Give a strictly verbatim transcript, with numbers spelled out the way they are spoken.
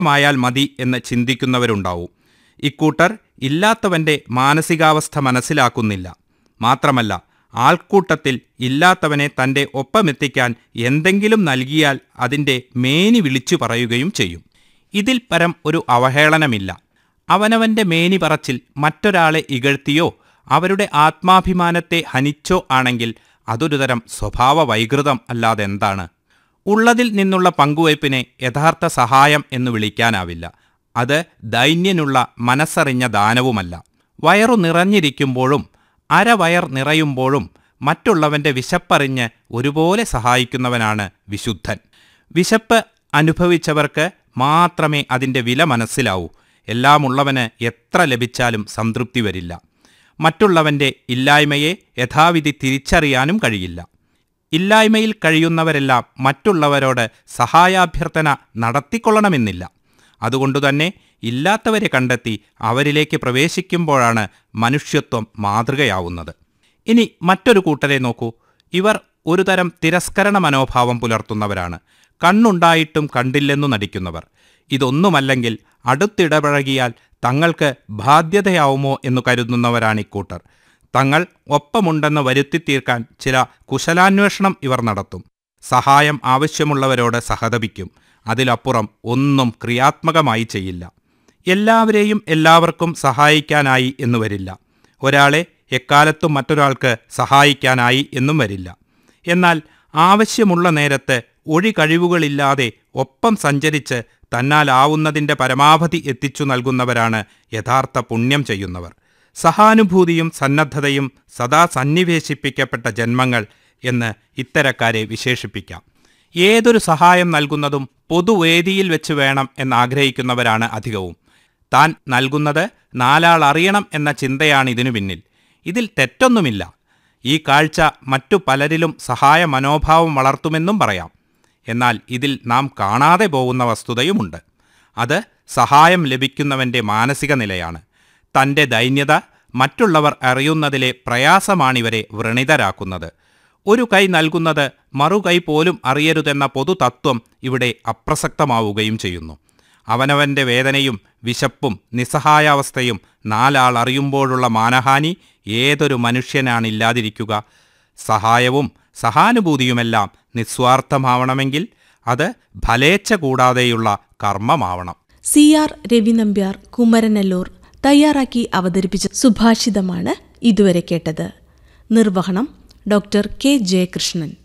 മായാൽ മതി എന്ന് ചിന്തിക്കുന്നവരുണ്ടാവും. ഇക്കൂട്ടർ ഇല്ലാത്തവൻ്റെ മാനസികാവസ്ഥ മനസ്സിലാക്കുന്നില്ല. മാത്രമല്ല, ആൾക്കൂട്ടത്തിൽ ഇല്ലാത്തവനെ തൻ്റെ ഒപ്പമെത്തിക്കാൻ എന്തെങ്കിലും നൽകിയാൽ അതിൻ്റെ മേനി വിളിച്ചു പറയുകയും ചെയ്യും. ഇതിൽ പരം ഒരു അവഹേളനമില്ല. അവനവൻ്റെ മേനി പറച്ചിൽ മറ്റൊരാളെ ഇകഴ്ത്തിയോ അവരുടെ ആത്മാഭിമാനത്തെ ഹനിച്ചോ ആണെങ്കിൽ അതൊരു തരം സ്വഭാവ വൈകൃതം അല്ലാതെന്താണ്? ഉള്ളതിൽ നിന്നുള്ള പങ്കുവയ്പ്പിനെ യഥാർത്ഥ സഹായം എന്ന് വിളിക്കാനാവില്ല. അത് ദൈന്യനുള്ള മനസ്സറിഞ്ഞ ദാനവുമല്ല. വയറു നിറഞ്ഞിരിക്കുമ്പോഴും അരവയർ നിറയുമ്പോഴും മറ്റുള്ളവൻ്റെ വിശപ്പറിഞ്ഞ് ഒരുപോലെ സഹായിക്കുന്നവനാണ് വിശുദ്ധൻ. വിശപ്പ് അനുഭവിച്ചവർക്ക് മാത്രമേ അതിൻ്റെ വില മനസ്സിലാവൂ. എല്ലാമുള്ളവന് എത്ര ലഭിച്ചാലും സംതൃപ്തി വരില്ല. മറ്റുള്ളവൻ്റെ ഇല്ലായ്മയെ യഥാവിധി തിരിച്ചറിയാനും കഴിയില്ല. ഇല്ലായ്മയിൽ കഴിയുന്നവരെല്ലാം മറ്റുള്ളവരോട് സഹായാഭ്യർത്ഥന നടത്തിക്കൊള്ളണമെന്നില്ല. അതുകൊണ്ടുതന്നെ ഇല്ലാത്തവരെ കണ്ടെത്തി അവരിലേക്ക് പ്രവേശിക്കുമ്പോഴാണ് മനുഷ്യത്വം മാതൃകയാവുന്നത്. ഇനി മറ്റൊരു കൂട്ടരെ നോക്കൂ. ഇവർ ഒരു തരം തിരസ്കരണ മനോഭാവം പുലർത്തുന്നവരാണ്. കണ്ണുണ്ടായിട്ടും കണ്ടില്ലെന്നു നടിക്കുന്നവർ. ഇതൊന്നുമല്ലെങ്കിൽ അടുത്തിടപഴകിയാൽ തങ്ങൾക്ക് ബാധ്യതയാവുമോ എന്നു കരുതുന്നവരാണിക്കൂട്ടർ. തങ്ങൾ ഒപ്പമുണ്ടെന്ന് വരുത്തിത്തീർക്കാൻ ചില കുശലാന്വേഷണം ഇവർ നടത്തും. സഹായം ആവശ്യമുള്ളവരോട് സഹതപിക്കും. അതിലപ്പുറം ഒന്നും ക്രിയാത്മകമായി ചെയ്യില്ല. എല്ലാവരെയും എല്ലാവർക്കും സഹായിക്കാനായി എന്നു വരില്ല. ഒരാളെ എക്കാലത്തും മറ്റൊരാൾക്ക് സഹായിക്കാനായി എന്നും വരില്ല. എന്നാൽ ആവശ്യമുള്ള നേരത്ത് ഒഴി കഴിവുകളില്ലാതെ ഒപ്പം സഞ്ചരിച്ച് തന്നാലാവുന്നതിൻ്റെ പരമാവധി എത്തിച്ചു നൽകുന്നവരാണ് യഥാർത്ഥ പുണ്യം ചെയ്യുന്നവർ. സഹാനുഭൂതിയും സന്നദ്ധതയും സദാ സന്നിവേശിപ്പിക്കപ്പെട്ട ജന്മങ്ങൾ എന്ന് ഇത്തരക്കാരെ വിശേഷിപ്പിക്കാം. ഏതൊരു സഹായം നൽകുന്നതും പൊതുവേദിയിൽ വെച്ച് വേണം എന്നാഗ്രഹിക്കുന്നവരാണ് അധികവും. താൻ നൽകുന്നത് നാലാൾ അറിയണം എന്ന ചിന്തയാണ് ഇതിനു പിന്നിൽ. ഇതിൽ തെറ്റൊന്നുമില്ല. ഈ കാഴ്ച മറ്റു പലരിലും സഹായ മനോഭാവം വളർത്തുമെന്നും പറയാം. എന്നാൽ ഇതിൽ നാം കാണാതെ പോകുന്ന വസ്തുതയുമുണ്ട്. അത് സഹായം ലഭിക്കുന്നവൻ്റെ മാനസിക നിലയാണ്. തൻ്റെ ദൈന്യത മറ്റുള്ളവർ അറിയുന്നതിലെ പ്രയാസമാണിവരെ വ്രണിതരാക്കുന്നത്. ഒരു കൈ നൽകുന്നത് മറുകൈ പോലും അറിയരുതെന്ന പൊതുതത്വം ഇവിടെ അപ്രസക്തമാവുകയും ചെയ്യുന്നു. അവനവൻ്റെ വേദനയും വിശപ്പും നിസ്സഹായാവസ്ഥയും നാലാൾ അറിയുമ്പോഴുള്ള മാനഹാനി ഏതൊരു മനുഷ്യനാണില്ലാതിരിക്കുക? സഹായവും സഹാനുഭൂതിയുമെല്ലാം നിസ്വാർത്ഥമാവണമെങ്കിൽ അത് ഫലേച്ഛ കൂടാതെയുള്ള കർമ്മമാവണം. സി ആർ രവി നമ്പ്യാർ കുമരനെല്ലൂർ തയ്യാറാക്കി അവതരിപ്പിച്ച സുഭാഷിതമാണ് ഇതുവരെ കേട്ടത്. നിർവഹണം ഡോക്ടർ കെ ജയകൃഷ്ണൻ.